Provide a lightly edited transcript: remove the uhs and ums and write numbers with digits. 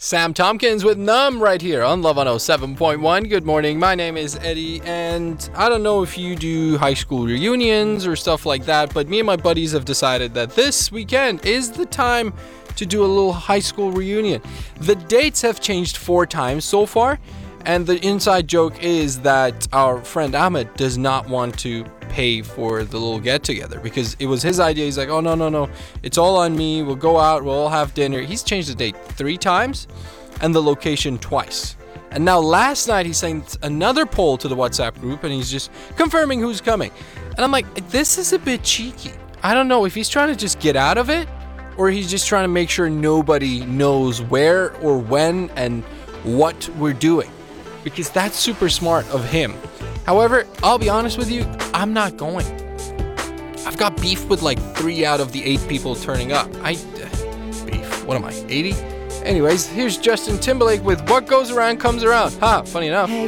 Sam Tompkins with Numb right here on Love 107.1. Good morning. My name is Eddie, and I don't know if you do high school reunions or stuff like that, but me and my buddies have decided that this weekend is the time to do a little high school reunion. The dates have changed 4 times so far, and the inside joke is that our friend Ahmed does not want to pay for the little get-together because it was his idea. He's like, oh, no, it's all on me. We'll go out. We'll all have dinner. He's changed the date 3 times and the location twice. And now last night he sent another poll to the WhatsApp group and he's just confirming who's coming. And I'm like, this is a bit cheeky. I don't know if he's trying to just get out of it or he's just trying to make sure nobody knows where or when and what we're doing, because that's super smart of him. However, I'll be honest with you, I'm not going. I've got beef with like 3 out of the 8 people turning up. Beef. What am I, 80? Anyways, here's Justin Timberlake with What Goes Around Comes Around. Funny enough.